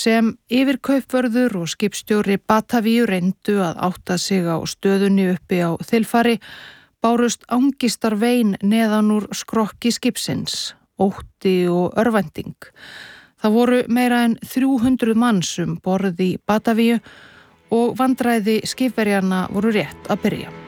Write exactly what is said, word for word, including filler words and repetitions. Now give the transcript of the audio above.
Sem yfirkaupvörður og skipstjóri Batavíu reyndu að átta sig á stöðunni uppi á þilfari, bárust angistar vein neðan úr skrokki skipsins, ótti og örvænting. Það voru meira en þrjú hundruð manns um borð í Batavíu og vandræði skipverjanna voru rétt að byrja.